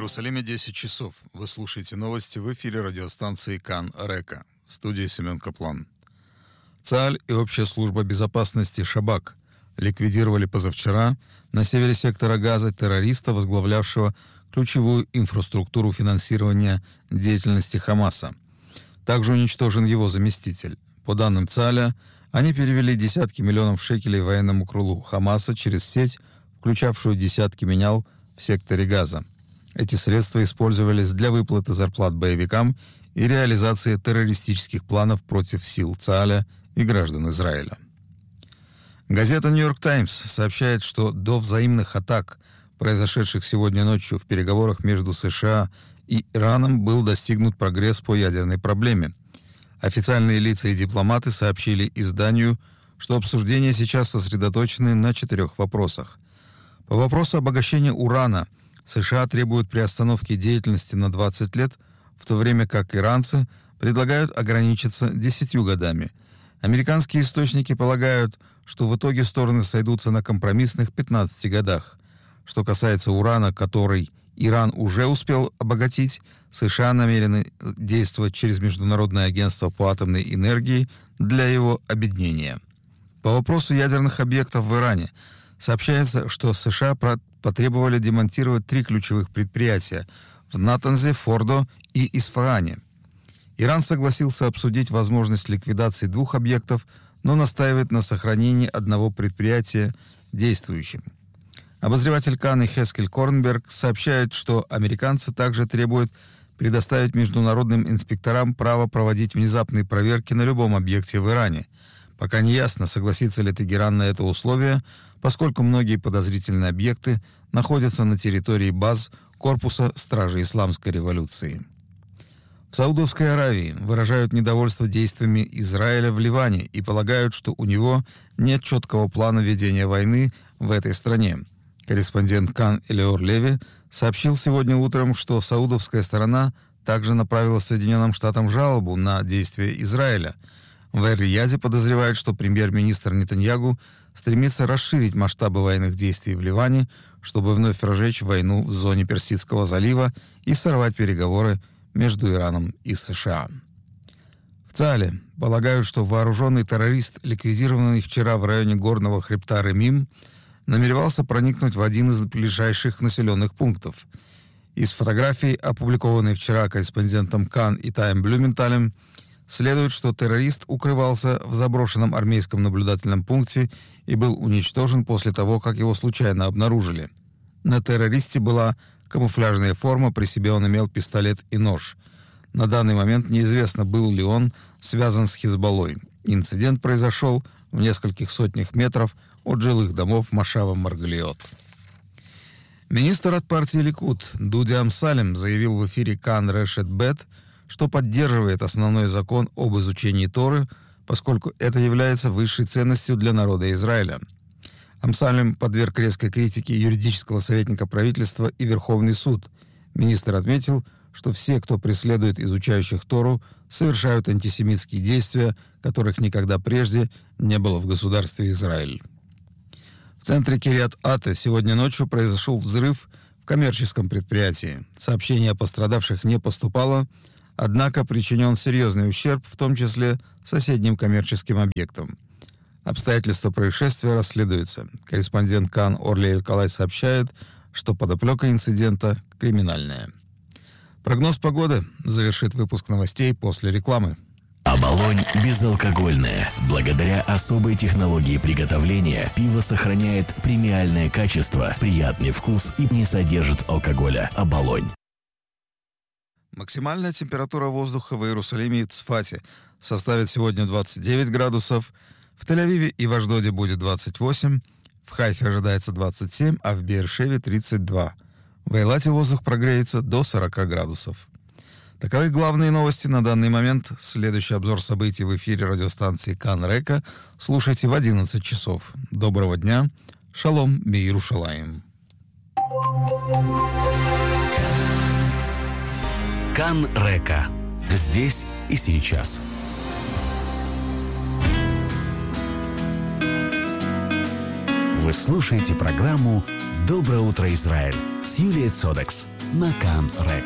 Иерусалиме 10 часов. Вы слушаете новости в эфире радиостанции Кан Река. В студии Семен Каплан. ЦААЛЬ и Общая служба безопасности «Шабак» ликвидировали позавчера на севере сектора Газа террориста, возглавлявшего ключевую инфраструктуру финансирования деятельности Хамаса. Также уничтожен его заместитель. По данным ЦААЛя, они перевели десятки миллионов шекелей военному крылу Хамаса через сеть, включавшую десятки менял в секторе Газа. Эти средства использовались для выплаты зарплат боевикам и реализации террористических планов против сил ЦААЛя и граждан Израиля. Газета «Нью-Йорк Таймс» сообщает, что до взаимных атак, произошедших сегодня ночью в переговорах между США и Ираном, был достигнут прогресс по ядерной проблеме. Официальные лица и дипломаты сообщили изданию, что обсуждения сейчас сосредоточены на 4 вопросах. По вопросу обогащения урана США требуют приостановки деятельности на 20 лет, в то время как иранцы предлагают ограничиться 10 годами. Американские источники полагают, что в итоге стороны сойдутся на компромиссных 15 годах. Что касается урана, который Иран уже успел обогатить, США намерены действовать через Международное агентство по атомной энергии для его обеднения. По вопросу ядерных объектов в Иране сообщается, что США потребовали демонтировать 3 ключевых предприятия в Натанзе, Фордо и Исфahане. Иран согласился обсудить возможность ликвидации 2 объектов, но настаивает на сохранении одного предприятия действующим. Обозреватель Кан Хескель Корнберг сообщает, что американцы также требуют предоставить международным инспекторам право проводить внезапные проверки на любом объекте в Иране. Пока не ясно, согласится ли Тегеран на это условие, поскольку многие подозрительные объекты находятся на территории баз корпуса Стражи Исламской революции. В Саудовской Аравии выражают недовольство действиями Израиля в Ливане и полагают, что у него нет четкого плана ведения войны в этой стране. Корреспондент Кан Элеор Леви сообщил сегодня утром, что саудовская сторона также направила Соединенным Штатам жалобу на действия Израиля. В Эр-Рияде подозревают, что премьер-министр Нетаньягу стремится расширить масштабы военных действий в Ливане, чтобы вновь разжечь войну в зоне Персидского залива и сорвать переговоры между Ираном и США. В ЦААЛе полагают, что вооруженный террорист, ликвидированный вчера в районе горного хребта Ремим, намеревался проникнуть в один из ближайших населенных пунктов. Из фотографий, опубликованной вчера корреспондентом Кан и Тайм Блюменталем, следует, что террорист укрывался в заброшенном армейском наблюдательном пункте и был уничтожен после того, как его случайно обнаружили. На террористе была камуфляжная форма, при себе он имел пистолет и нож. На данный момент неизвестно, был ли он связан с Хизбаллой. Инцидент произошел в нескольких сотнях метров от жилых домов Машава-Маргалиот. Министр от партии Ликуд Дуди Амсалем заявил в эфире Кан Решет Бет, что поддерживает основной закон об изучении Торы, поскольку это является высшей ценностью для народа Израиля. Амсалем подверг резкой критике юридического советника правительства и Верховный суд. Министр отметил, что все, кто преследует изучающих Тору, совершают антисемитские действия, которых никогда прежде не было в государстве Израиль. В центре Кирьят-Ата сегодня ночью произошел взрыв в коммерческом предприятии. Сообщений о пострадавших не поступало, однако причинен серьезный ущерб, в том числе соседним коммерческим объектам. Обстоятельства происшествия расследуются. Корреспондент Кан Орли Эль-Калай сообщает, что подоплека инцидента криминальная. Прогноз погоды завершит выпуск новостей после рекламы. Оболонь безалкогольное. Благодаря особой технологии приготовления пиво сохраняет премиальное качество, приятный вкус и не содержит алкоголя. Оболонь. Максимальная температура воздуха в Иерусалиме и Цфате составит сегодня 29 градусов, в Тель-Авиве и в Ашдоде будет 28, в Хайфе ожидается 27, а в Беэр-Шеве 32. В Эйлате воздух прогреется до 40 градусов. Таковы главные новости на данный момент. Следующий обзор событий в эфире радиостанции Кан Река слушайте в 11 часов. Доброго дня. Шалом Беирушалаим. Кан Река. Здесь и сейчас. Вы слушаете программу «Доброе утро, Израиль» с Юлией Цодекс. на Кан-Рек.